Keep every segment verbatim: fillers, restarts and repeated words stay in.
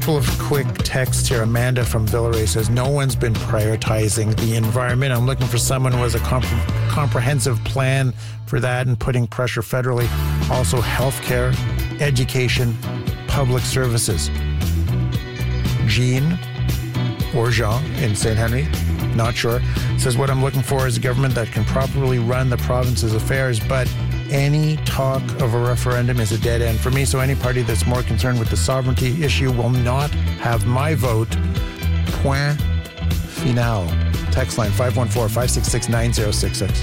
couple of quick texts here. Amanda from Villeray says, no one's been prioritizing the environment. I'm looking for someone who has a comp- comprehensive plan for that and putting pressure federally. Also, healthcare, education, public services. Jean or Jean in Saint Henry, not sure, says, what I'm looking for is a government that can properly run the province's affairs, but any talk of a referendum is a dead end for me. So any party that's more concerned with the sovereignty issue will not have my vote. Point final. Text line five one four, five six six, nine zero six six.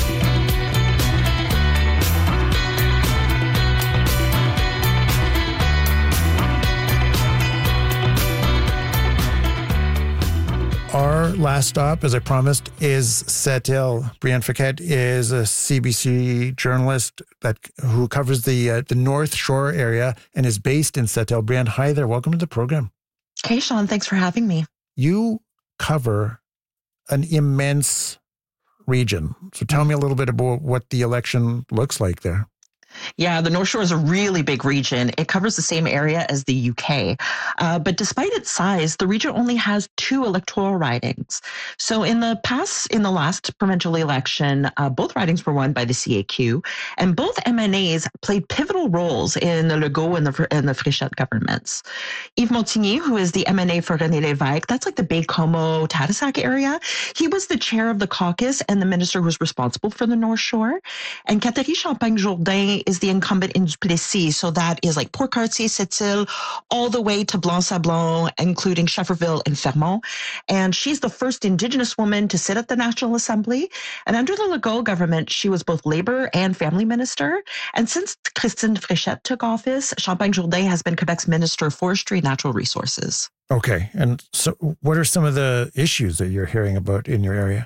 Our last stop, as I promised, is Sept-Îles. Brianne Fouquet is a C B C journalist that who covers the uh, the North Shore area and is based in Sept-Îles. Brianne, hi there. Welcome to the program. Hey, Sean. Thanks for having me. You cover an immense region. So tell me a little bit about what the election looks like there. Yeah, the North Shore is a really big region. It covers the same area as the U K. Uh, but despite its size, the region only has two electoral ridings. So in the past, in the last provincial election, uh, both ridings were won by the C A Q, and both M N As played pivotal roles in the Legault and the, and the Fréchette governments. Yves Montigny, who is the M N A for René Lévesque, that's like the Baie-Comeau, Tadoussac area, he was the chair of the caucus and the minister who was responsible for the North Shore. And Catherine Champagne-Jourdain is the incumbent in Duplessis. So that is like Port-Cartier, Sept-Îles, all the way to Blanc-Sablon, including Schefferville and Fermont. And she's the first Indigenous woman to sit at the National Assembly. And under the Legault government, she was both Labour and Family Minister. And since Christine Fréchette took office, Champagne-Jourdain has been Quebec's Minister of Forestry and Natural Resources. Okay. And so what are some of the issues that you're hearing about in your area?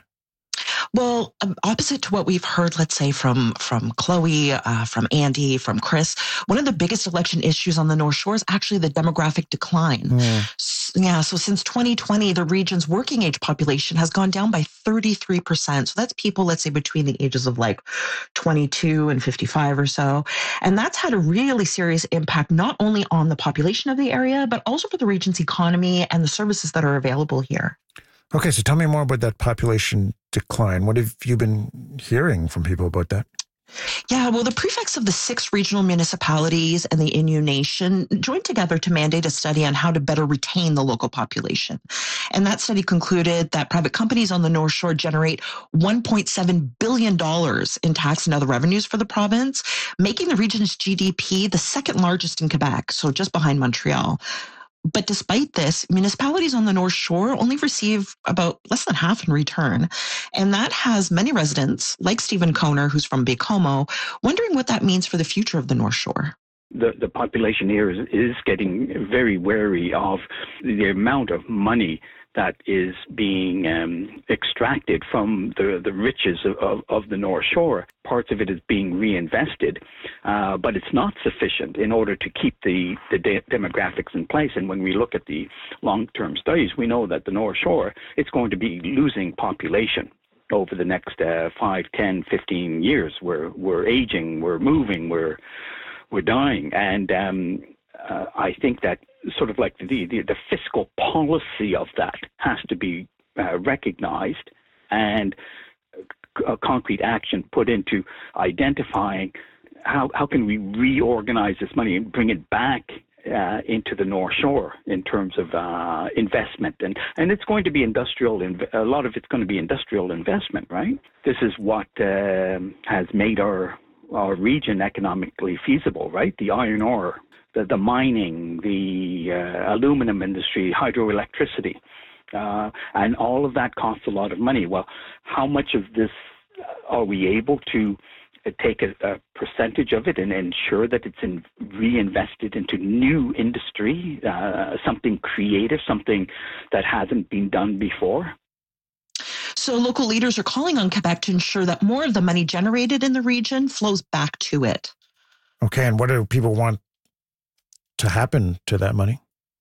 Well, um, opposite to what we've heard, let's say, from from Chloe, uh, from Andy, from Chris, one of the biggest election issues on the North Shore is actually the demographic decline. Mm. S- yeah, so since twenty twenty, the region's working age population has gone down by thirty-three percent. So that's people, let's say, between the ages of like twenty-two and fifty-five or so. And that's had a really serious impact, not only on the population of the area, but also for the region's economy and the services that are available here. Okay, so tell me more about that population decline. What have you been hearing from people about that? Yeah, well, the prefects of the six regional municipalities and the Innu Nation joined together to mandate a study on how to better retain the local population. And that study concluded that private companies on the North Shore generate one point seven billion dollars in tax and other revenues for the province, making the region's G D P the second largest in Quebec, so just behind Montreal. But despite this, municipalities on the North Shore only receive about less than half in return. And that has many residents, like Stephen Koner, who's from Baie-Comeau, wondering what that means for the future of the North Shore. The, the population here is, is getting very wary of the amount of money that is being um, extracted from the, the riches of, of, of the North Shore. Parts of it is being reinvested, uh, but it's not sufficient in order to keep the, the de- demographics in place. And when we look at the long-term studies, we know that the North Shore, it's going to be losing population over the next uh, five, ten, fifteen years. We're, we're aging, we're moving, we're, we're dying. And um, uh, I think that sort of like the, the, the fiscal policy of that has to be uh, recognized and a concrete action put into identifying how, how can we reorganize this money and bring it back uh, into the North Shore in terms of uh, investment. And, and it's going to be industrial, inv- a lot of it's going to be industrial investment, right? This is what um, has made our, our region economically feasible, right? The iron ore, the, the mining, the uh, aluminum industry, hydroelectricity. Uh, and all of that costs a lot of money. Well, how much of this are we able to uh, take a, a percentage of it and ensure that it's in, reinvested into new industry, uh, something creative, something that hasn't been done before? So local leaders are calling on Quebec to ensure that more of the money generated in the region flows back to it. Okay, and what do people want to happen to that money?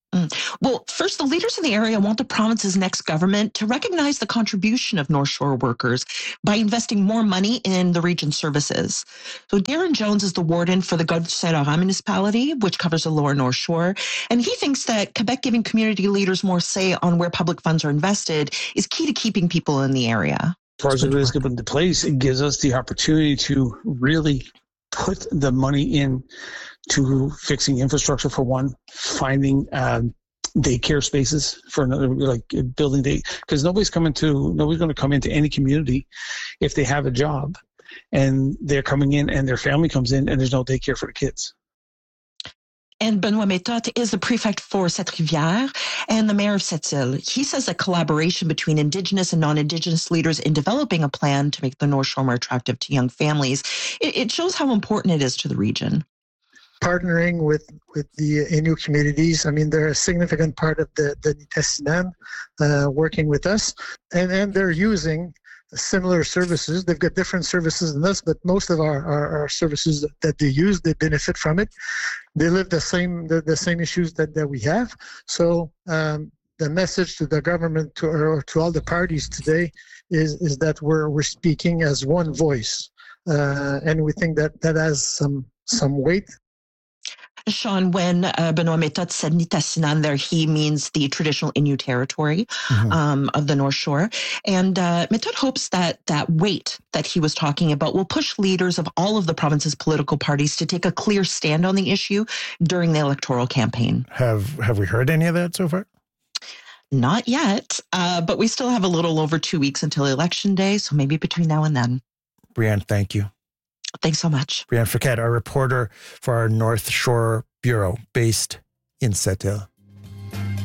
Mm. Well, first, the leaders in the area want the province's next government to recognize the contribution of North Shore workers by investing more money in the region's services. So Darren Jones is the warden for the Gaudière municipality, which covers the lower North Shore. And he thinks that Quebec giving community leaders more say on where public funds are invested is key to keeping people in the area. As far as it is given into place, it gives us the opportunity to really put the money in to fixing infrastructure for one, finding um, daycare spaces for another, like building day, because nobody's coming to nobody's going to come into any community if they have a job and they're coming in and their family comes in and there's no daycare for the kids. And Benoit Méthode is the prefect for Sept-Rivières and the mayor of Sept-Îles. He says a collaboration between Indigenous and non-Indigenous leaders in developing a plan to make the North Shore more attractive to young families, it, it shows how important it is to the region. Partnering with, with the Innu communities. I mean, they're a significant part of the, the Nitassinan uh, working with us, and, and they're using similar services. They've got different services than us, but most of our, our, our services that they use, they benefit from it. They live the same the, the same issues that, that we have. So um, the message to the government to, or to all the parties today is, is that we're, we're speaking as one voice. Uh, and we think that that has some, some weight. Sean, when uh, Benoit Méthode said Nitassinan there, he means the traditional Innu territory mm-hmm. um, of the North Shore. And uh, Méthode hopes that that weight that he was talking about will push leaders of all of the province's political parties to take a clear stand on the issue during the electoral campaign. Have have we heard any of that so far? Not yet, uh, but we still have a little over two weeks until Election Day, so maybe between now and then. Brianne, thank you. Thanks so much. Brianne Fouquet, our reporter for our North Shore Bureau based in Sept-Îles.